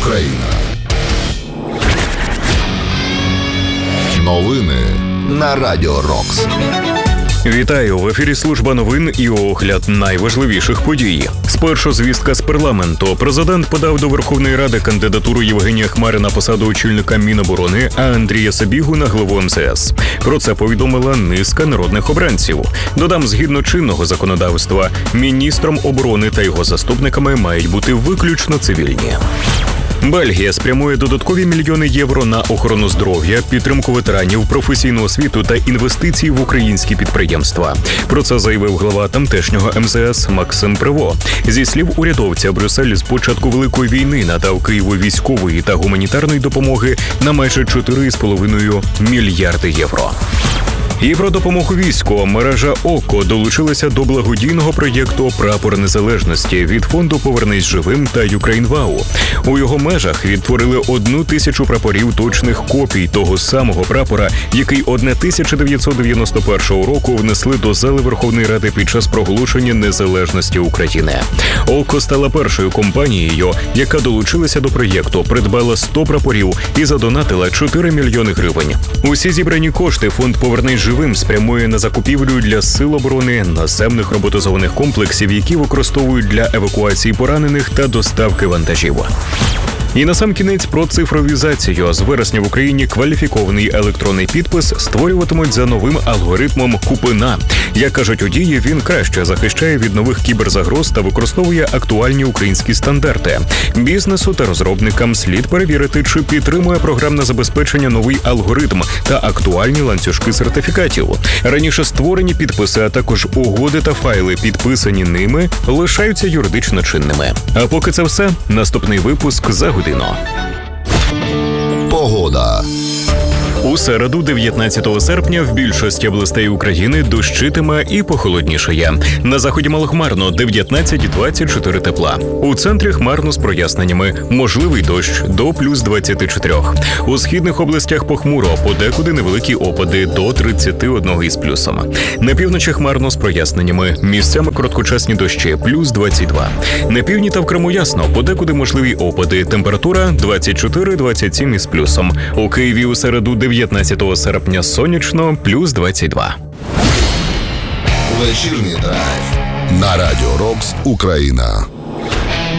Україна. Новини на Радіо Рокс. Вітаю! В ефірі служба новин і огляд найважливіших подій. Спершу звістка з парламенту. Президент подав до Верховної Ради кандидатуру Євгенія Хмари на посаду очільника Міноборони, а Андрія Сабігу на главу МЗС. Про це повідомила низка народних обранців. Додам, згідно чинного законодавства, міністром оборони та його заступниками мають бути виключно цивільні. Бельгія спрямує додаткові мільйони євро на охорону здоров'я, підтримку ветеранів, професійну освіту та інвестиції в українські підприємства. Про це заявив глава тамтешнього МЗС Максим Приво. Зі слів урядовця, Брюссель з початку Великої війни надав Києву військової та гуманітарної допомоги на майже 4,5 мільярди євро. І про допомогу війську. Мережа ОКО долучилася до благодійного проєкту «Прапор незалежності» від фонду «Повернись живим» та «Юкрейнвау». У його межах відтворили 1000 прапорів точних копій того самого прапора, який 1991 року внесли до зали Верховної Ради під час проголошення незалежності України. ОКО стала першою компанією, яка долучилася до проєкту, придбала 100 прапорів і задонатила 4 мільйони гривень. Усі зібрані кошти фонд «Повернись живим» спрямує на закупівлю для сил оборони наземних роботизованих комплексів, які використовують для евакуації поранених та доставки вантажів. І насамкінець про цифровізацію. З вересня в Україні кваліфікований електронний підпис створюватимуть за новим алгоритмом Купина. Як кажуть у Дії, він краще захищає від нових кіберзагроз та використовує актуальні українські стандарти. Бізнесу та розробникам слід перевірити, чи підтримує програмне забезпечення новий алгоритм та актуальні ланцюжки сертифікатів. Раніше створені підписи, а також угоди та файли, підписані ними, лишаються юридично чинними. А поки це все, наступний випуск за годину. Погода. У середу, 19 серпня, в більшості областей України дощитиме і похолоднішає. На заході малохмарно 19-24 тепла. У центрі хмарно з проясненнями. Можливий дощ до плюс 24. У східних областях похмуро, подекуди невеликі опади до 31 із плюсом. На півночі хмарно з проясненнями. Місцями короткочасні дощі плюс 22. На півдні та в Криму ясно, подекуди можливі опади. Температура 24-27 із плюсом. У Києві у середу 19 серпня сонячно, плюс 22. Вечірній драйв на Радіо Рокс Україна.